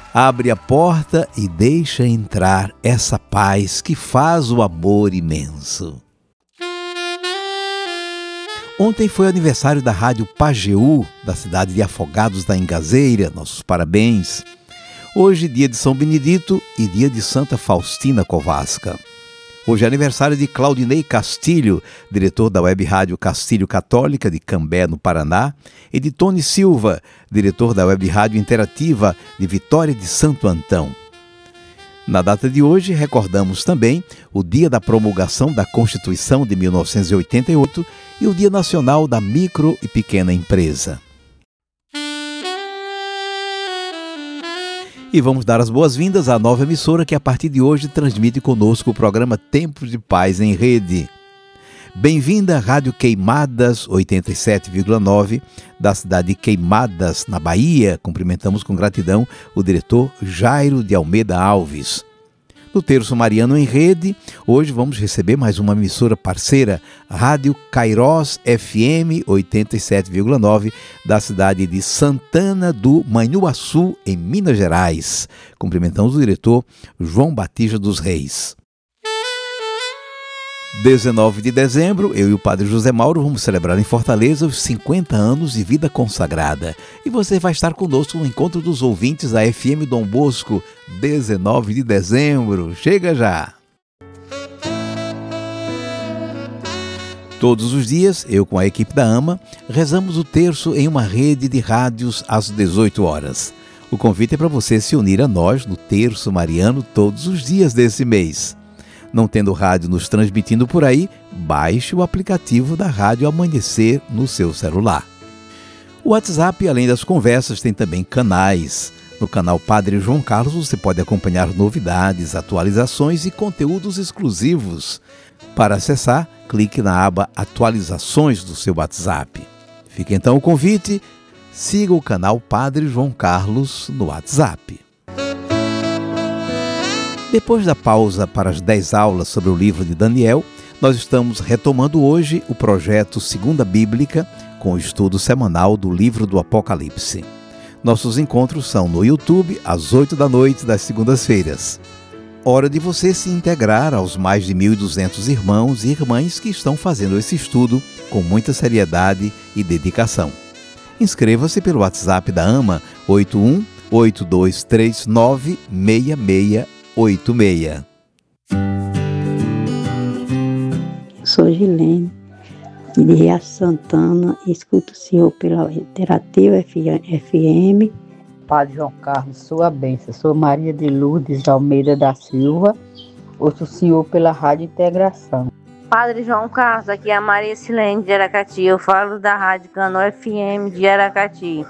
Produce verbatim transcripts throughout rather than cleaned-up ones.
Abre a porta e deixa entrar essa paz que faz o amor imenso. Ontem foi o aniversário da Rádio Pajeú, da cidade de Afogados da Ingazeira. Nossos parabéns. Hoje, dia de São Benedito e dia de Santa Faustina Kowalska. Hoje é aniversário de Claudinei Castilho, diretor da Web Rádio Castilho Católica de Cambé, no Paraná, e de Tony Silva, diretor da Web Rádio Interativa de Vitória de Santo Antão. Na data de hoje, recordamos também o dia da promulgação da Constituição de mil novecentos e oitenta e oito e o Dia Nacional da Micro e Pequena Empresa. E vamos dar as boas-vindas à nova emissora que a partir de hoje transmite conosco o programa Tempos de Paz em Rede. Bem-vinda à Rádio Queimadas oitenta e sete vírgula nove da cidade de Queimadas, na Bahia. Cumprimentamos com gratidão o diretor Jairo de Almeida Alves. No Terço Mariano em Rede, hoje vamos receber mais uma emissora parceira, Rádio Cairós F M oitenta e sete vírgula nove, da cidade de Santana do Manhuaçu, em Minas Gerais. Cumprimentamos o diretor João Batista dos Reis. dezenove de dezembro, eu e o Padre José Mauro vamos celebrar em Fortaleza os cinquenta anos de vida consagrada. E você vai estar conosco no Encontro dos Ouvintes da F M Dom Bosco, dezenove de dezembro. Chega já! Todos os dias, eu com a equipe da AMA, rezamos o terço em uma rede de rádios às dezoito horas. O convite é para você se unir a nós no Terço Mariano todos os dias desse mês. Não tendo rádio nos transmitindo por aí, baixe o aplicativo da Rádio Amanhecer no seu celular. O WhatsApp, além das conversas, tem também canais. No canal Padre João Carlos você pode acompanhar novidades, atualizações e conteúdos exclusivos. Para acessar, clique na aba Atualizações do seu WhatsApp. Fica então o convite, siga o canal Padre João Carlos no WhatsApp. Depois da pausa para as dez aulas sobre o livro de Daniel, nós estamos retomando hoje o projeto Segunda Bíblica com o estudo semanal do livro do Apocalipse. Nossos encontros são no YouTube, às oito da noite das segundas-feiras. Hora de você se integrar aos mais de mil e duzentos irmãos e irmãs que estão fazendo esse estudo com muita seriedade e dedicação. Inscreva-se pelo WhatsApp da AMA oito um oito dois três nove seis seis oito seis. Sou Gilene, de Ria Santana, escuto o senhor pela Interativa F M. Padre João Carlos, sua bênção. Sou Maria de Lourdes de Almeida da Silva, ouço o senhor pela Rádio Integração. Padre João Carlos, aqui é a Maria Silene de Aracati, eu falo da Rádio Canó F M de Aracati.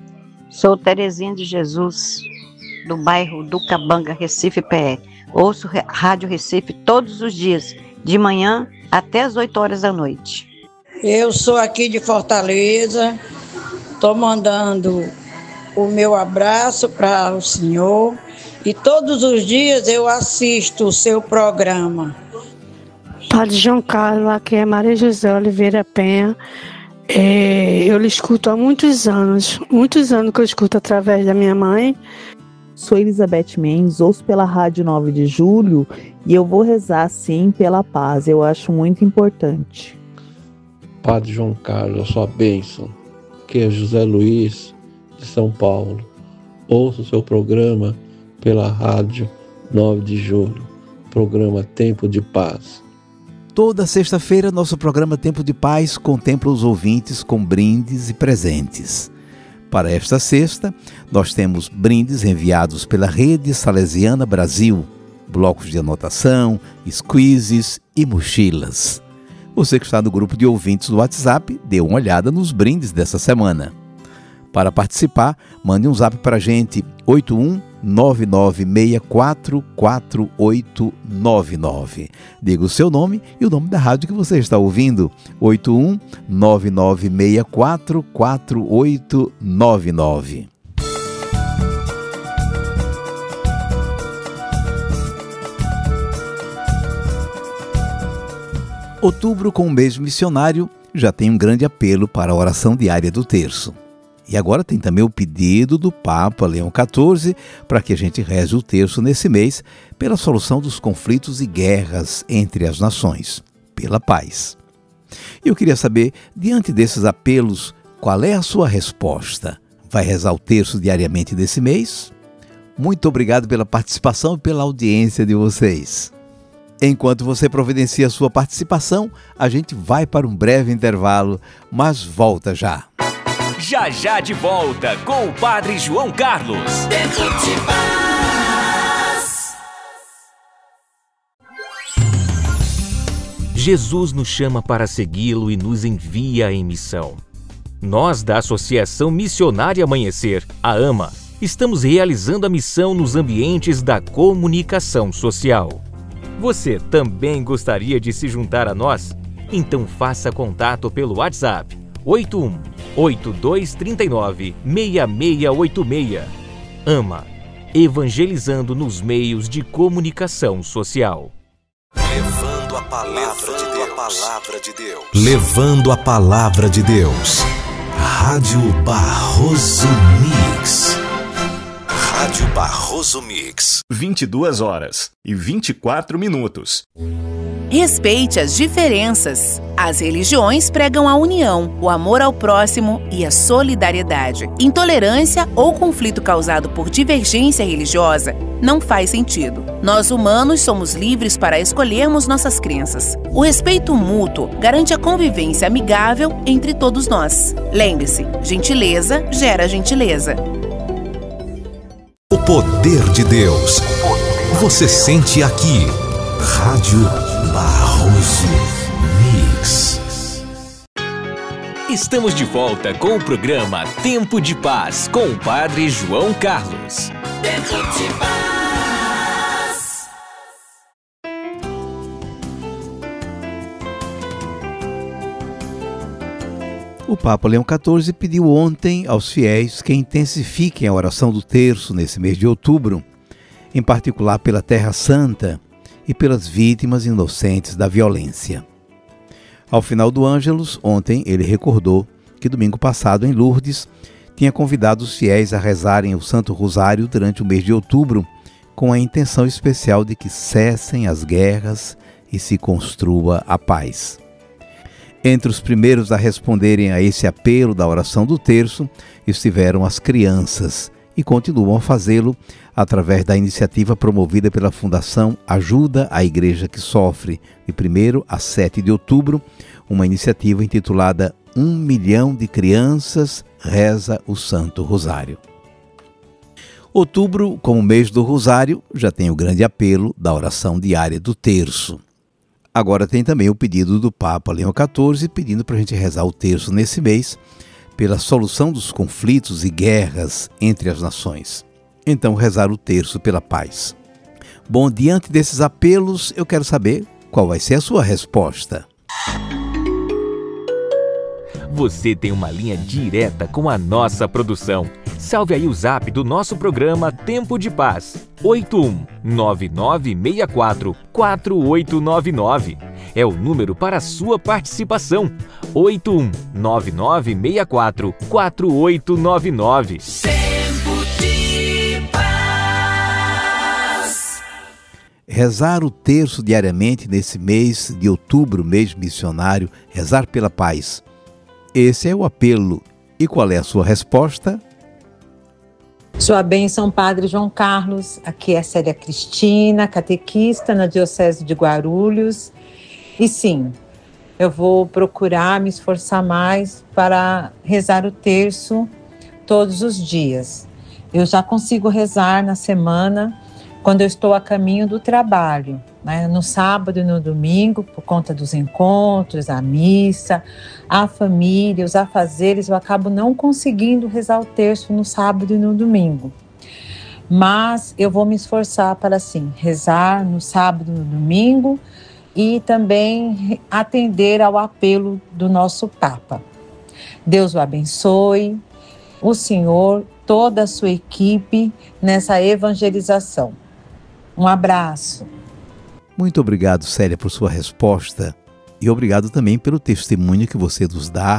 Sou Terezinha de Jesus, do bairro Ducabanga, Recife P E. Ouço Rádio Recife todos os dias, de manhã até as oito horas da noite. Eu sou aqui de Fortaleza, estou mandando o meu abraço para o senhor e todos os dias eu assisto o seu programa. Padre João Carlos, aqui é Maria José Oliveira Penha. É, eu lhe escuto há muitos anos, muitos anos que eu escuto através da minha mãe. Sou Elizabeth Mendes, ouço pela Rádio nove de julho e eu vou rezar sim pela paz, eu acho muito importante. Padre João Carlos, a sua bênção, que é José Luiz de São Paulo. Ouço o seu programa pela Rádio nove de julho, programa Tempo de Paz. Toda sexta-feira, nosso programa Tempo de Paz contempla os ouvintes com brindes e presentes. Para esta sexta, nós temos brindes enviados pela Rede Salesiana Brasil, blocos de anotação, squeezes e mochilas. Você que está no grupo de ouvintes do WhatsApp, dê uma olhada nos brindes dessa semana. Para participar, mande um zap para a gente, oito um nove nove seis quatro quatro oito nove nove. Diga o seu nome e o nome da rádio que você está ouvindo, oito um nove nove seis quatro quatro oito nove nove. Outubro, com o mês missionário, já tem um grande apelo para a oração diária do terço. E agora tem também o pedido do Papa Leão quatorze para que a gente reze o terço nesse mês pela solução dos conflitos e guerras entre as nações, pela paz. E eu queria saber, diante desses apelos, qual é a sua resposta? Vai rezar o terço diariamente desse mês? Muito obrigado pela participação e pela audiência de vocês. Enquanto você providencia a sua participação, a gente vai para um breve intervalo, mas volta já. Já já de volta com o Padre João Carlos. Tempo de paz. Jesus nos chama para segui-lo e nos envia em missão. Nós, da Associação Missionária Amanhecer, a AMA, estamos realizando a missão nos ambientes da comunicação social. Você também gostaria de se juntar a nós? Então faça contato pelo WhatsApp oito um oito dois três nove seis seis oito seis. AMA, evangelizando nos meios de comunicação social. Levando a palavra de Deus. Palavra de Deus. Levando a palavra de Deus. Rádio Barroso Mix. Rádio Barroso Mix. vinte e duas horas e vinte e quatro minutos. Respeite as diferenças. As religiões pregam a união, o amor ao próximo e a solidariedade. Intolerância ou conflito causado por divergência religiosa não faz sentido. Nós humanos somos livres para escolhermos nossas crenças. O respeito mútuo garante a convivência amigável entre todos nós. Lembre-se, gentileza gera gentileza. O poder de Deus. Você sente aqui. Rádio Barroso Mix. Estamos de volta com o programa Tempo de Paz com o Padre João Carlos. Tempo de Paz. O Papa Leão quatorze pediu ontem aos fiéis que intensifiquem a oração do terço nesse mês de outubro, em particular pela Terra Santa e pelas vítimas inocentes da violência. Ao final do Ângelus, ontem ele recordou que domingo passado em Lourdes tinha convidado os fiéis a rezarem o Santo Rosário durante o mês de outubro, com a intenção especial de que cessem as guerras e se construa a paz. Entre os primeiros a responderem a esse apelo da oração do terço estiveram as crianças e continuam a fazê-lo através da iniciativa promovida pela Fundação Ajuda à Igreja que Sofre, de primeiro a sete de outubro, uma iniciativa intitulada Um Milhão de Crianças Reza o Santo Rosário. Outubro, como mês do Rosário, já tem o grande apelo da oração diária do terço. Agora tem também o pedido do Papa Leão quatorze, pedindo para a gente rezar o terço nesse mês, pela solução dos conflitos e guerras entre as nações. Então, rezar o terço pela paz. Bom, diante desses apelos, eu quero saber qual vai ser a sua resposta. Você tem uma linha direta com a nossa produção. Salve aí o zap do nosso programa Tempo de Paz, oito um nove nove seis quatro quatro oito nove nove. É o número para a sua participação, oito um nove nove seis quatro quatro oito nove nove. Tempo de Paz. Rezar o terço diariamente nesse mês de outubro, mês missionário, rezar pela paz. Esse é o apelo. E qual é a sua resposta? Sua bênção, Padre João Carlos. Aqui é Célia Cristina, catequista na Diocese de Guarulhos. E sim, eu vou procurar me esforçar mais para rezar o terço todos os dias. Eu já consigo rezar na semana quando eu estou a caminho do trabalho, né? No sábado e no domingo, por conta dos encontros, a missa, a família, os afazeres, eu acabo não conseguindo rezar o terço no sábado e no domingo. Mas eu vou me esforçar para, sim, rezar no sábado e no domingo e também atender ao apelo do nosso Papa. Deus o abençoe, o Senhor, toda a sua equipe nessa evangelização. Um abraço. Muito obrigado, Célia, por sua resposta e obrigado também pelo testemunho que você nos dá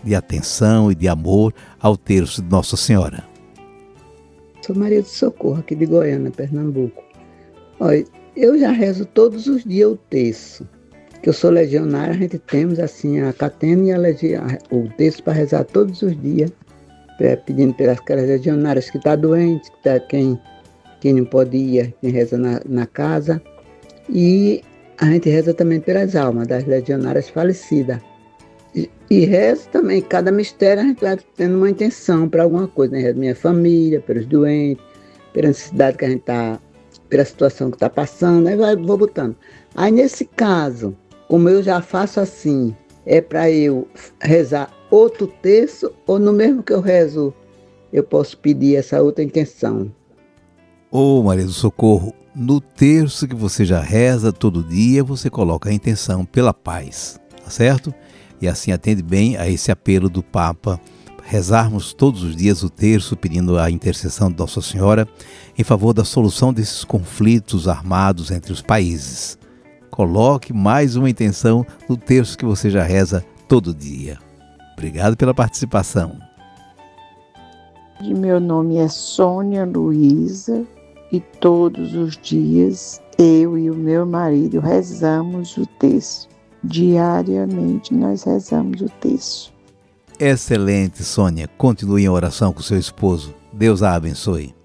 de atenção e de amor ao terço de Nossa Senhora. Sou Maria do Socorro, aqui de Goiânia, Pernambuco. Olha, eu já rezo todos os dias o terço, que eu sou legionária, a gente temos assim a catena e a legi- o terço para rezar todos os dias, pedindo pelas aquelas legionárias que estão tá doentes, que tá, quem, quem não pode ir, quem reza na, na casa. E a gente reza também pelas almas das legionárias falecidas. E, e reza também, cada mistério a gente vai tendo uma intenção para alguma coisa, né? Reza minha família, pelos doentes, pela necessidade que a gente está, pela situação que está passando, aí vai, vou botando. Aí nesse caso, como eu já faço assim, é para eu rezar outro terço, ou no mesmo que eu rezo, eu posso pedir essa outra intenção? Ô Maria do Socorro, no terço que você já reza todo dia, você coloca a intenção pela paz, tá certo? E assim atende bem a esse apelo do Papa, rezarmos todos os dias o terço pedindo a intercessão de Nossa Senhora em favor da solução desses conflitos armados entre os países. Coloque mais uma intenção no terço que você já reza todo dia. Obrigado pela participação. Meu nome é Sônia Luísa e todos os dias eu e o meu marido rezamos o terço. Diariamente nós rezamos o terço. Excelente, Sônia. Continue em oração com seu esposo. Deus a abençoe.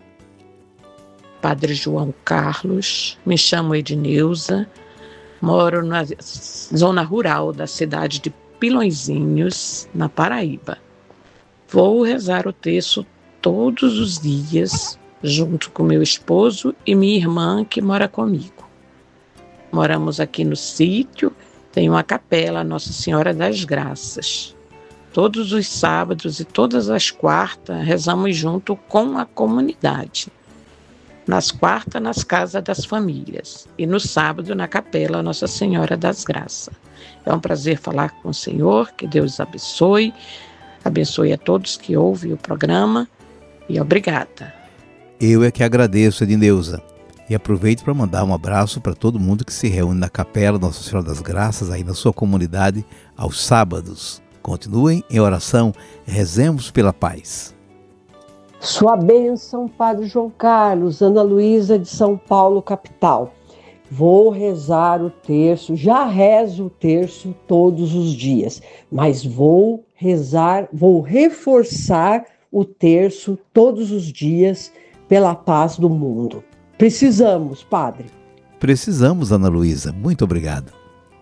Padre João Carlos, me chamo Edneuza, moro na zona rural da cidade de Pilõezinhos, na Paraíba. Vou rezar o terço todos os dias, junto com meu esposo e minha irmã que mora comigo. Moramos aqui no sítio, tem uma capela Nossa Senhora das Graças. Todos os sábados e todas as quartas rezamos junto com a comunidade. Nas quartas, nas casas das famílias. E no sábado, na capela Nossa Senhora das Graças. É um prazer falar com o Senhor, que Deus abençoe. Abençoe a todos que ouvem o programa. E obrigada. Eu é que agradeço, Edneuza. E aproveito para mandar um abraço para todo mundo que se reúne na capela Nossa Senhora das Graças, aí na sua comunidade, aos sábados. Continuem em oração, rezemos pela paz. Sua bênção, Padre João Carlos, Ana Luísa de São Paulo, capital. Vou rezar o terço, já rezo o terço todos os dias, mas vou rezar, vou reforçar o terço todos os dias pela paz do mundo. Precisamos, Padre. Precisamos, Ana Luísa. Muito obrigado.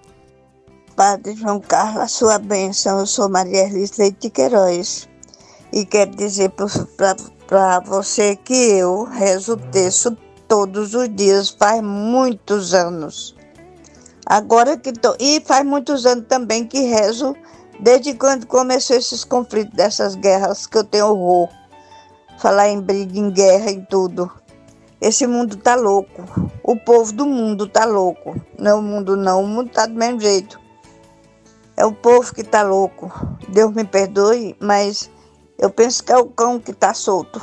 Padre João Carlos, a sua bênção. Eu sou Maria Erlis Leite de Queiroz. E quero dizer para você que eu rezo o terço todos os dias, faz muitos anos. Agora que tô, e faz muitos anos também que rezo, desde quando começou esses conflitos, dessas guerras, que eu tenho horror. Falar em briga, em guerra, em tudo. Esse mundo tá louco. O povo do mundo tá louco. Não é o mundo não, o mundo tá do mesmo jeito. É o povo que tá louco. Deus me perdoe, mas eu penso que é o cão que tá solto.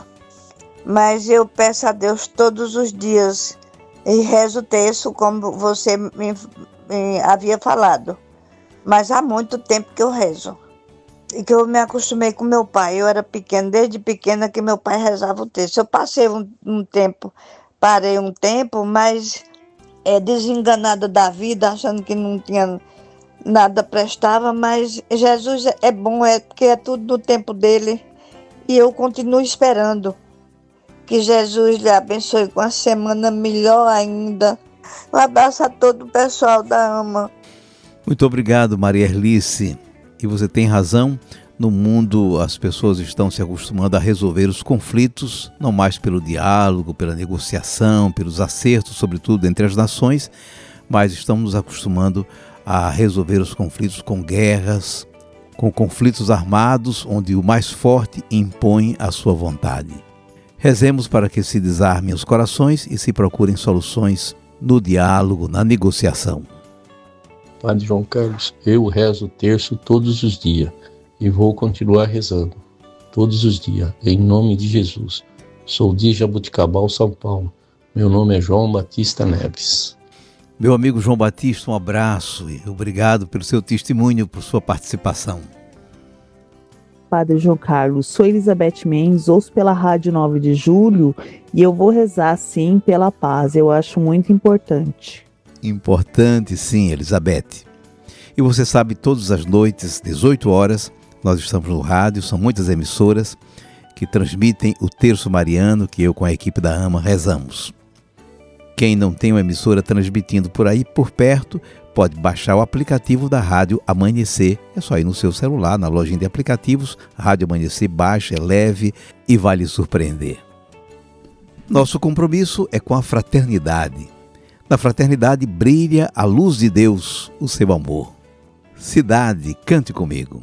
Mas eu peço a Deus todos os dias e rezo o terço como você me, me havia falado. Mas há muito tempo que eu rezo. E que eu me acostumei com meu pai. Eu era pequena, desde pequena que meu pai rezava o terço. Eu passei um, um tempo, parei um tempo, mas é, desenganada da vida, achando que não tinha nada prestava, mas Jesus é bom, é porque é tudo no tempo dele. E eu continuo esperando que Jesus lhe abençoe com a semana melhor ainda. Um abraço a todo o pessoal da AMA. Muito obrigado, Maria Erlice. E você tem razão, no mundo as pessoas estão se acostumando a resolver os conflitos, não mais pelo diálogo, pela negociação, pelos acertos, sobretudo entre as nações, mas estamos nos acostumando a resolver os conflitos com guerras, com conflitos armados, onde o mais forte impõe a sua vontade. Rezemos para que se desarmem os corações e se procurem soluções no diálogo, na negociação. Padre João Carlos, eu rezo o terço todos os dias e vou continuar rezando todos os dias, em nome de Jesus. Sou de Jabuticabal, São Paulo. Meu nome é João Batista Neves. Meu amigo João Batista, um abraço e obrigado pelo seu testemunho, por sua participação. Padre João Carlos. Sou Elizabeth Mendes, ouço pela Rádio nove de Julho e eu vou rezar, sim, pela paz. Eu acho muito importante. Importante, sim, Elizabeth. E você sabe, todas as noites, dezoito horas, nós estamos no rádio, são muitas emissoras que transmitem o Terço Mariano que eu com a equipe da AMA rezamos. Quem não tem uma emissora transmitindo por aí, por perto, pode baixar o aplicativo da Rádio Amanhecer. É só ir no seu celular, na lojinha de aplicativos, Rádio Amanhecer, baixa, é leve e vai lhe surpreender. Nosso compromisso é com a fraternidade. Na fraternidade brilha a luz de Deus, o seu amor. Cidade, cante comigo.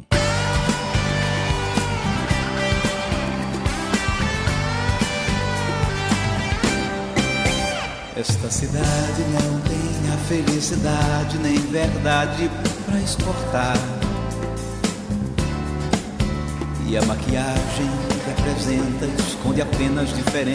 Esta cidade não tem a felicidade nem verdade pra exportar. E a maquiagem que apresenta esconde apenas diferença.